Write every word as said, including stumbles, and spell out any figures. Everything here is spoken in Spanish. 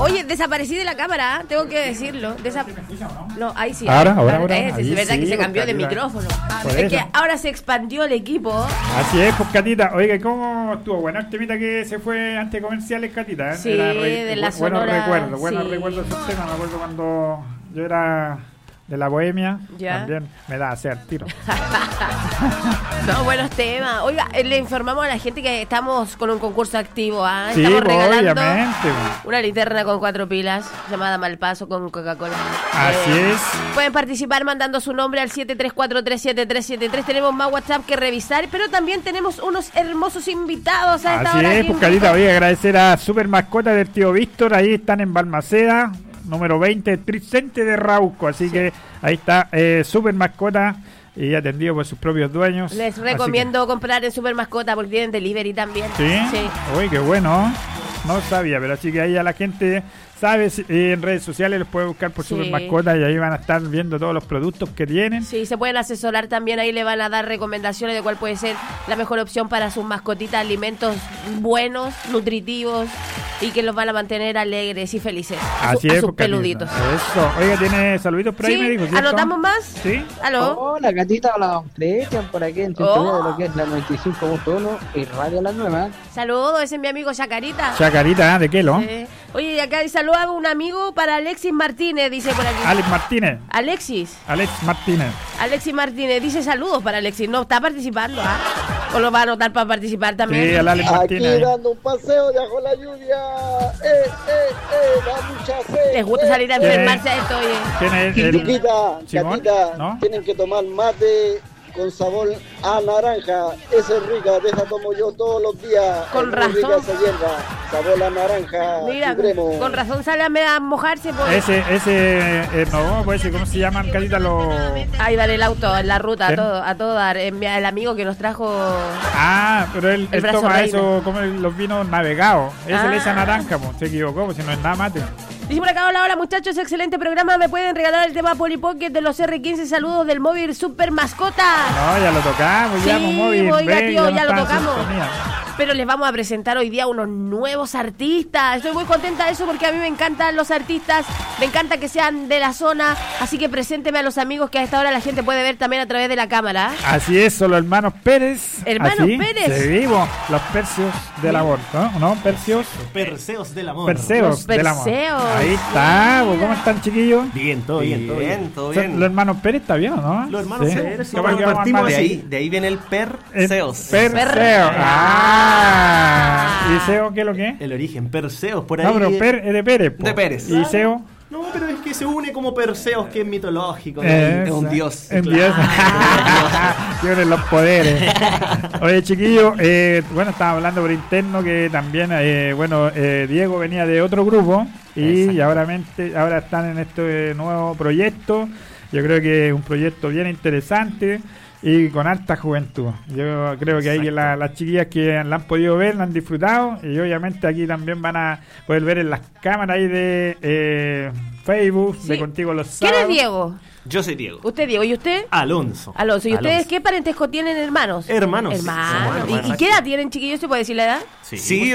Oye, desaparecí de la cámara, ¿eh? Tengo que decirlo. Desa... No, ahí sí. Ahora, ahora, ahora. Es, es verdad sí, que se cambió pues, de Catita. micrófono. Por Es eso. que ahora se expandió el equipo. Así es, pues Catita. Oiga, ¿cómo estuvo? Bueno, el temita que se fue ante comerciales, Catita. ¿eh? Sí, de la bu- buenos Sonora, recuerdos, buenos sí. recuerdos de esos temas. Me acuerdo cuando yo era de la Bohemia, Ya. también me da hacer tiro. No, buenos temas. Oiga, eh, le informamos a la gente que estamos con un concurso activo. ¿ah? Sí, Estamos pues, regalando obviamente. pues. una linterna con cuatro pilas llamada Malpaso con Coca-Cola. Así Eh, es. Pueden participar mandando su nombre al siete tres cuatro tres siete tres siete tres. Tenemos más WhatsApp que revisar, pero también tenemos unos hermosos invitados a esta Así hora. es, aquí. pues Catita, voy a agradecer a Super Mascota del tío Víctor, ahí están en Balmaceda, número veinte, Tricente de Rauco, así Sí. que ahí está eh, Super Mascota y atendido por sus propios dueños. Les así recomiendo comprar en Super Mascota porque tienen delivery también. que- ¿Sí? Sí. Uy, qué bueno, no sabía, pero así que ahí a la gente sabe, si- eh, en redes sociales los puede buscar por Sí. Super Mascota y ahí van a estar viendo todos los productos que tienen. Sí, se pueden asesorar también, ahí le van a dar recomendaciones de cuál puede ser la mejor opción para sus mascotitas, alimentos buenos, nutritivos y que los van a mantener alegres y felices. A, su- Así a es, sus pues, Catita. peluditos. Eso, oiga, tiene saluditos por ahí, Sí, me dijo, ¿cierto? ¿anotamos más? Sí. ¿Aló? Hola, Catita, hola, don Cristian, por aquí en sintonía Oh. de lo que es la noventa y cinco punto uno y Radio La Nueva. Saludos, ese es mi amigo Chacarita. Chacarita, ¿eh? ¿De qué lo? Eh, Oye, y acá saluda a un amigo para Alexis Martínez, dice por aquí. Alex Martínez. Alexis, Alex Martínez. Alexis Martínez, dice saludos para Alexis. No, está participando, ¿ah? O lo va a anotar para participar también. Sí, al Alex Aquí Martínez. dando un paseo debajo la lluvia. Eh, eh, eh, da mucha sed. Les gusta salir a ¿Quién es? enfermarse a esto, oye. ¿Quién es el- Chiquita, Simón? Catita, ¿No? tienen que tomar mate con sabor a naranja. Esa es rica, de esa tomo yo todos los días. Con Es muy rica razón. esa hierba, sabor a naranja. Mira, supremo. con razón sale a a mojarse. Pues. Ese, ese, eh, no, pues ese, ¿cómo se llaman, Carita? Los... Ahí va en el auto, en la ruta, a ¿Quién? todo, a todo dar. Eh, mi- El amigo que nos trajo. Ah, pero él, El él brazo toma reina. eso, como los vinos navegados. Ese Ah. le echa naranja, pues, se equivocó, pues si no es nada mate. Dice por acá, hola, hola muchachos, excelente programa. ¿Me pueden regalar el tema Polly Pocket de los R quince? Saludos del móvil Super Mascota. No, ya lo tocamos, ya, Sí, pues, móvil. oiga, ve, tío, no ya lo está en tocamos. sintonía. Pero les vamos a presentar hoy día unos nuevos artistas. Estoy muy contenta de eso porque a mí me encantan los artistas. Me encanta que sean de la zona. Así que presénteme a los amigos que a esta hora la gente puede ver también a través de la cámara. Así es, son los hermanos Pérez. Hermanos así, Pérez. Se vivo, los perseos del amor, ¿no? ¿No? Perseos. Perseos del amor. Perseos Los del amor. Perseos. Ahí está, pues, ¿cómo están, chiquillos? Bien, todo bien, todo bien. todo Son- bien. Los hermanos Pérez, ¿está bien o no? Los hermanos Sí. Pérez, Capaz sí, que vamos a partimos armar De así. ahí, de ahí viene el Eh, Perseos. Perseo. Ah. ¿Y Seo qué es lo que es? El origen, Perseos, por ahí. No, pero Per es de Pérez. po. De Pérez. ¿Y Seo? No, pero es que se une como Perseos, que es mitológico. ¿no? Eh, es un dios. Un dios. Tienen los poderes. Oye, chiquillos, eh, bueno, estaba hablando por interno que también, eh, bueno, eh, Diego venía de otro grupo y Exacto. ahora, mente- ahora están en este nuevo proyecto. Yo creo que es un proyecto bien interesante y con alta juventud. Yo creo que ahí Exacto. la- las chiquillas que la han podido ver, la han disfrutado y obviamente aquí también van a poder ver en las cámaras ahí de eh, Facebook, de Sí. Contigo los ¿Quién Sábados. es Diego? Yo soy Diego. Usted, Diego. ¿Y usted? Alonso. Alonso. ¿Y ustedes Alonso. qué parentesco tienen, hermanos? Hermanos. Hermanos. Hermanos. ¿Y, y qué edad tienen, chiquillos? ¿Se puede decir la edad? Sí,